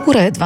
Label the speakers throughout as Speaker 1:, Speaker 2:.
Speaker 1: Ura je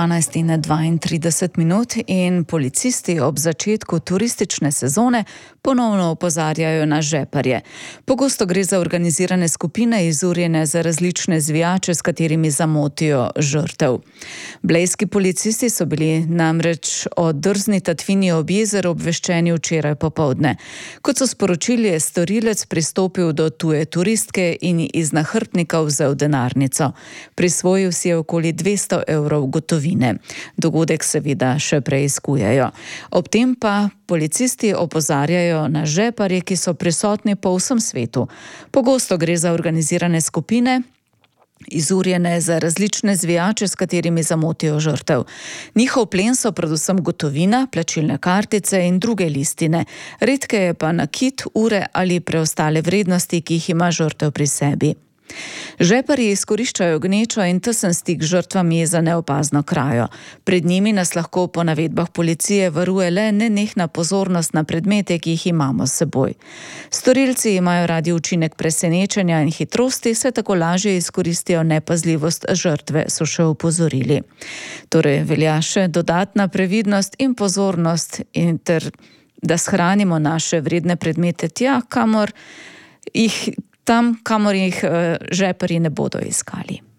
Speaker 1: 12:32 in policisti ob začetku turistične sezone ponovno opozarjajo na žeparje. Pogosto gre za organizirane skupine, izurjene za različne zvijače, s katerimi zamotijo žrtev. Blejski policisti so bili namreč o drzni tatvini ob jezeru obveščeni včeraj popoldne. Kot so sporočili, je storilec pristopil do tuje turistke in iz nahrbtnika vzel denarnico. Prisvojil si je okoli 200 evrov gotovine. Dogodek seveda še preiskujejo. Ob tem pa policisti opozarjajo na žeparje, ki so prisotni po vsem svetu. Pogosto gre za organizirane skupine, izurjene za različne zvijače, s katerimi zamotijo žrtev. Njihov plen so predvsem gotovina, plačilne kartice in druge listine. Redkeje pa nakit, ure ali preostale vrednosti, ki jih ima žrtev pri sebi. Žeparji izkoriščajo gnečo in tesen stik žrtvami za neopazno krajo. Pred njimi nas lahko po navedbah policije varuje le nenehna pozornost na predmete, ki jih imamo s seboj. Storilci imajo radi učinek presenečenja in hitrosti, se tako lažje izkoristijo nepazljivost žrtve, so še opozorili. Torej velja še dodatna previdnost in pozornost ter da shranimo naše vredne predmete tam, kamor jih žeparji ne bodo iskali.